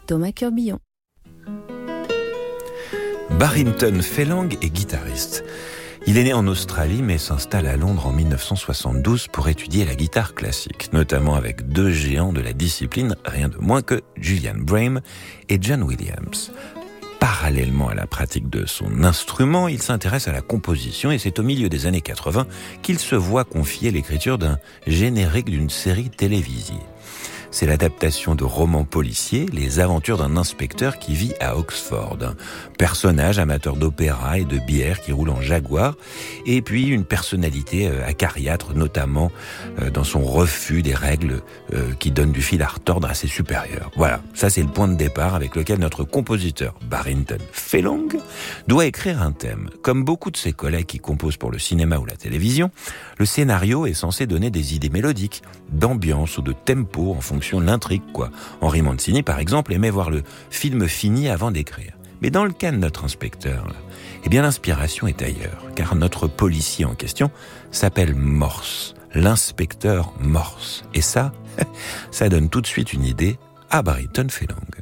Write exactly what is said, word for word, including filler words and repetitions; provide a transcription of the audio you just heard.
Thomas Curbillon. Barrington Phelang est guitariste. Il est né en Australie mais s'installe à Londres en dix-neuf cent soixante-douze pour étudier la guitare classique, notamment avec deux géants de la discipline, rien de moins que Julian Bream et John Williams. Parallèlement à la pratique de son instrument, il s'intéresse à la composition et c'est au milieu des années quatre-vingts qu'il se voit confier l'écriture d'un générique d'une série télévisée. C'est l'adaptation de romans policiers, les aventures d'un inspecteur qui vit à Oxford. Un personnage amateur d'opéra et de bière qui roule en Jaguar, et puis une personnalité acariâtre, notamment dans son refus des règles qui donnent du fil à retordre à ses supérieurs. Voilà, ça c'est le point de départ avec lequel notre compositeur Barrington Phelang doit écrire un thème. Comme beaucoup de ses collègues qui composent pour le cinéma ou la télévision, le scénario est censé donner des idées mélodiques, d'ambiance ou de tempo en fonction de l'intrigue, quoi. Henri Mancini, par exemple, aimait voir le film fini avant d'écrire. Mais dans le cas de notre inspecteur, là, eh bien l'inspiration est ailleurs, car notre policier en question s'appelle Morse, l'inspecteur Morse. Et ça, ça donne tout de suite une idée à Barrington Phelang.